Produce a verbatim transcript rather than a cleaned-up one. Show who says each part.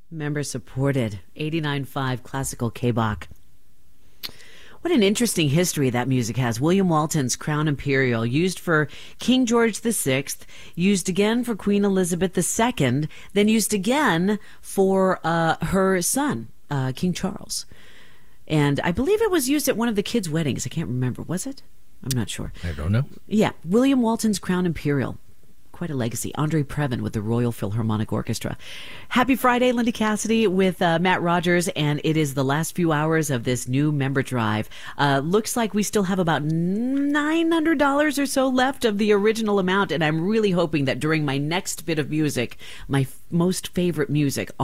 Speaker 1: Member supported. eighty-nine point five Classical K-Bach. What an interesting history that music has. William Walton's Crown Imperial, used for King George the Sixth, used again for Queen Elizabeth the Second, then used again for uh, her son, uh, King Charles. And I believe it was used at one of the kids' weddings. I can't remember. Was it? I'm not sure.
Speaker 2: I don't know.
Speaker 1: Yeah, William Walton's Crown Imperial. Quite a legacy. Andre Previn with the Royal Philharmonic Orchestra. Happy Friday, Linda Cassidy with uh, Matt Rogers, and it is the last few hours of this new member drive. Uh, looks like we still have about nine hundred dollars or so left of the original amount, and I'm really hoping that during my next bit of music, my f- most favorite music,